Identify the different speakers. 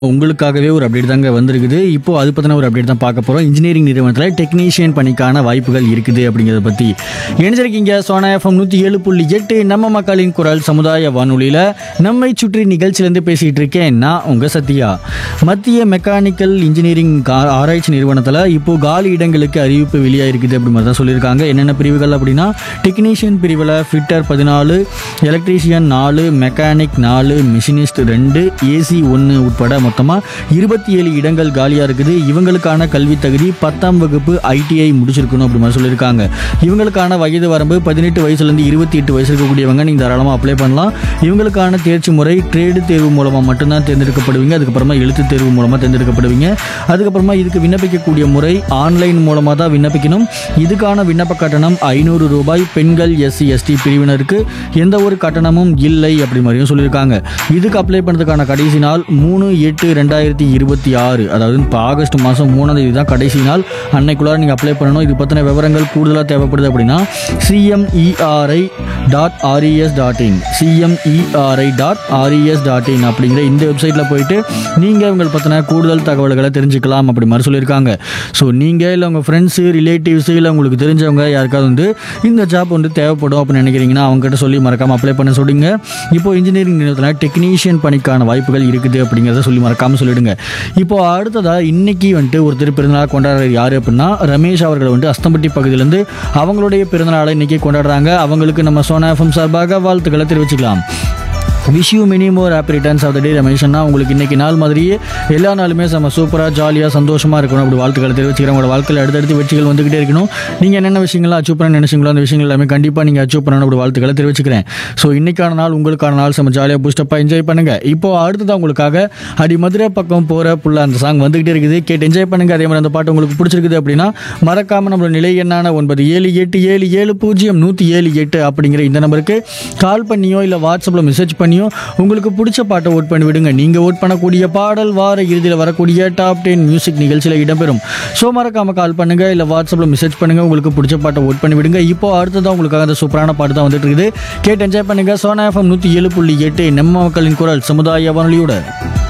Speaker 1: உங்களுக்காகவே ஒரு அப்டேட் தாங்க வந்திருக்குது. இப்போ அது பற்றின ஒரு அப்டேட் தான் பார்க்க போகிறோம். இன்ஜினியரிங் நிறுவனத்தில் டெக்னீஷியன் பணிக்கான வாய்ப்புகள் இருக்குது அப்படிங்கிறத பற்றி இணைஞ்சிருக்கீங்க. சோனா எஃப்எம் 107.8 நம்ம மக்களின் குரல் சமுதாய வானொலியில் நம்மை சுற்றி நிகழ்ச்சியிலேருந்து பேசிகிட்டு இருக்கேன் நான் உங்கள் சத்யா. மத்திய மெக்கானிக்கல் இன்ஜினியரிங் ஆராய்ச்சி நிறுவனத்தில் இப்போ காலி இடங்களுக்கு அறிவிப்பு வெளியாக இருக்குது அப்படி மாதிரி தான் சொல்லியிருக்காங்க. என்னென்ன பிரிவுகள் அப்படின்னா டெக்னீஷியன் பிரிவில் fitter 14, electrician 4, mechanic 4, machinist 2, AC 1 உட்பட மொத்தமாக 27 இடங்கள் காலியாக இருக்குது. இவங்களுக்கான கல்வி தகுதி 10ஆம் வகுப்பு ஐடிஐ முடிச்சிருக்கணும் அப்படி மாதிரி சொல்லியிருக்காங்க. இவங்களுக்கான வயது வரம்பு 18 வயசுலேருந்து 28 வயசு இருக்கக்கூடியவங்க நீங்கள் தாராளமாக அப்ளை பண்ணலாம். இவங்களுக்கான தேர்ச்சி முறை ட்ரேடு தேர்வு மூலமாக மட்டும்தான் தேர்ந்தெடுக்கப்படுவீங்க. அதுக்கப்புறமா எழுத்து தேர்வு மூலமாக தேர்ந்தெடுக்கப்படுவீங்க. அதுக்கப்புறமா இதுக்கு விண்ணப்பிக்கக்கூடிய முறை ஆன்லைன் மூலமாக தான் விண்ணப்பிக்கணும். இதுக்கான விண்ணப்ப கட்டணம் 500 ரூபாய். பெண்கள் SC ST பிரிவினருக்கு எந்த ஒரு கட்டணமும் இல்லை அப்படி மாதிரியும் சொல்லியிருக்காங்க. இதுக்கு அப்ளை பண்ணுறதுக்கான கடைசி நாள் 3/8/2026, அதாவது இப்போ ஆகஸ்ட் மாதம் 3ஆம் தேதி தான் கடைசி நாள். அன்னைக்குள்ளார நீங்கள் அப்ளை பண்ணணும். இது பற்றின விவரங்கள் கூடுதலாக தேவைப்படுது அப்படின்னா cmeri.res.in cmeri.res.in அப்படிங்கிற இந்த வெப்சைட்டில் போயிட்டு நீங்கள் இவங்களை பற்றின கூடுதல் தகவல்களை தெரிஞ்சுக்கலாம் அப்படி மாதிரி சொல்லியிருக்காங்க. ஸோ நீங்கள் இல்லை உங்கள் ஃப்ரெண்ட்ஸு ரிலேட்டிவ்ஸு இல்லை உங்களுக்கு தெரிஞ்சவங்க யாருக்காவது இந்த ஜாப் தேவைப்படும் அப்படின்னு நினைக்கிறீங்கன்னா அவங்ககிட்ட சொல்லி மறக்காமல் அப்ளை பண்ண சொல்லுங்க. இப்போ இன்ஜினியரிங் நிறுவனத்தில் டெக்னீஷியன் பணிக்கான வாய்ப்புகள் இருக்குது அப்படிங்கிறத சொல்லி மறக்காமல் சொல்லிடுங்க. இப்போ அடுத்ததாக இன்னைக்கு ஒருத்தர் பிறந்தநாள் கொண்டாடுறது யார் அப்படின்னா ரமேஷ் அவர்கள் அஸ்தம்பட்டி பகுதியிலேருந்து அவங்களுடைய பிறந்தநாளை இன்னைக்கு கொண்டாடுறாங்க. அவங்களுக்கு நம்ம சோனா எஃப்எம் சார்பாக வாழ்த்துக்களை தெரிவிச்சுக்கலாம். Wish you many more happy returns of the டே ரமேஷ்னா. உங்களுக்கு இன்றைக்கி நாள் மாதிரியே எல்லா நாளுமே நம்ம சூப்பராக ஜாலியாக சந்தோஷமாக இருக்கணும் அப்படி வாழ்த்துக்களை தெரிவிச்சுக்கிறேன். உங்களோட வாழ்க்கையில் அடுத்தடுத்து வெற்றிகள் வந்துகிட்டே இருக்கணும். நீங்கள் என்னென்ன விஷயங்கள்லாம் அச்சீவ் பண்ண நினைச்சீங்களோ அந்த விஷயங்கள் எல்லாமே கண்டிப்பாக நீங்கள் அச்சீவ் பண்ணணும் அப்படி வாழ்த்துக்களை தெரிவிச்சுக்கிறேன். ஸோ இன்றைக்கான நாள் உங்களுக்கான நாள் நம்ம ஜாலியாக பூஸ்டப்பாக என்ஜாய் பண்ணுங்கள். இப்போ அடுத்ததான் உங்களுக்காக அடி மதுரை பக்கம் போகிற புள்ள அந்த சாங் வந்துகிட்டே இருக்குது. கேட்டு என்ஜாய் பண்ணுங்கள். அதே மாதிரி அந்த பாட்டு உங்களுக்கு பிடிச்சிருக்குது அப்படின்னா மறக்காமல் நம்மளோட நிலை என்னான 9787700178 அப்படிங்கிற இந்த நம்பருக்கு கால் பண்ணியோ இல்லை வாட்ஸ்அப்பில் மெசேஜ் பண்ணியோ உங்களுக்கு பிடிச்ச பாட்டை ஓட் பண்ணி விடுங்க. நீங்கள் ஓட் பண்ணக்கூடிய பாடல் வார இறுதியில் வரக்கூடிய டாப் 10 மியூசிக் நிகழ்ச்சியில் இடம்பெறும். ஸோ மறக்காம கால் பண்ணுங்க இல்லை வாட்ஸ்அப்பில் மெசேஜ் பண்ணுங்க. உங்களுக்கு பிடிச்ச பாட்டை ஓட் பண்ணி விடுங்க. இப்போ அடுத்ததான் உங்களுக்காக அந்த சூப்பரான பாட்டு தான் வந்துட்டு இருக்குது. கேட்டு என்ஜாய் பண்ணுங்க. சோனா எஃப்எம் 107.8 நம்ம மக்களின் குரல் சமுதாய வானொலியோட